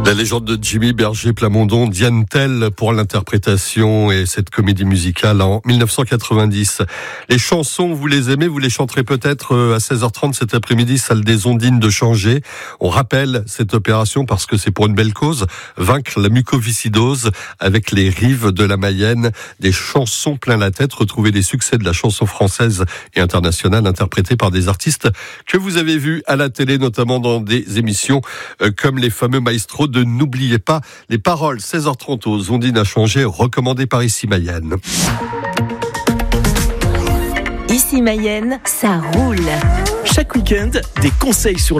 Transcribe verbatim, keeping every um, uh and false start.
La légende de Jimmy Berger-Plamondon, Diane Tell pour l'interprétation et cette comédie musicale en dix-neuf cent quatre-vingt-dix. Les chansons, vous les aimez, vous les chanterez peut-être à seize heures trente cet après-midi, salle des Ondines de Changé. On rappelle cette opération parce que c'est pour une belle cause, vaincre la mucoviscidose avec les rives de la Mayenne. Des chansons plein la tête, retrouver les succès de la chanson française et internationale interprétées par des artistes que vous avez vus à la télé, notamment dans des émissions comme les fameux maestros de N'oubliez pas les paroles. Seize heures trente aux Ondines à Changé, recommandé par Ici Mayenne. Ici Mayenne, ça roule. Chaque week-end, des conseils sur